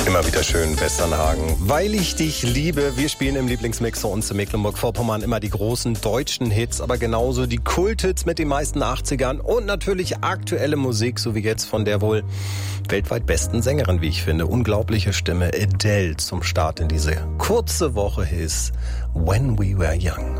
Immer wieder schön, Westernhagen. Weil ich dich liebe. Wir spielen im Lieblingsmix für uns in Mecklenburg-Vorpommern immer die großen deutschen Hits, aber genauso die Kulthits mit den meisten 80ern und natürlich aktuelle Musik, so wie jetzt von der wohl weltweit besten Sängerin, wie ich finde. Unglaubliche Stimme, Adele zum Start in diese kurze Woche ist When We Were Young.